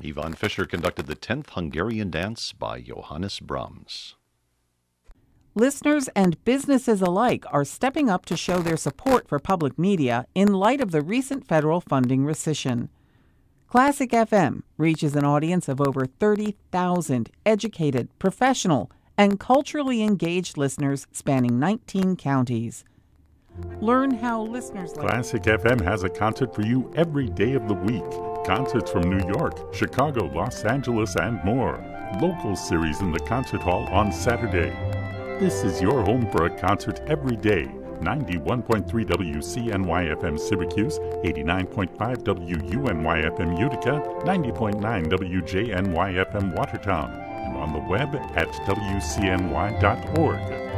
Ivan Fischer conducted the 10th Hungarian dance by Johannes Brahms. Listeners and businesses alike are stepping up to show their support for public media in light of the recent federal funding rescission. Classic FM reaches an audience of over 30,000 educated, professional, and culturally engaged listeners spanning 19 counties. Learn how listeners like Classic FM has a concert for you every day of the week. Concerts from New York, Chicago, Los Angeles, and more. Local series in the concert hall on Saturday. This is your home for a concert every day. 91.3 WCNY-FM Syracuse, 89.5 WUNY-FM Utica, 90.9 WJNY-FM Watertown, and on the web at WCNY.org.